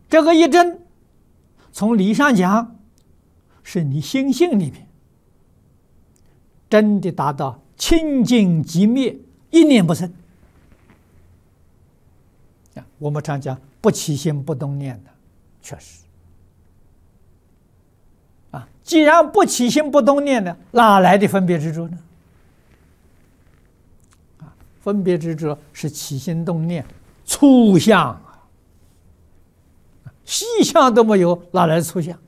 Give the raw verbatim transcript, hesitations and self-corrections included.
这个一真，从理上讲，是你心性里面真的达到清净寂灭，一念不生。我们常讲不起心不动念的，确实啊。既然不起心不动念呢，哪来的分别执着呢？啊，分别执着是起心动念粗相啊，细相都没有，哪来的粗相？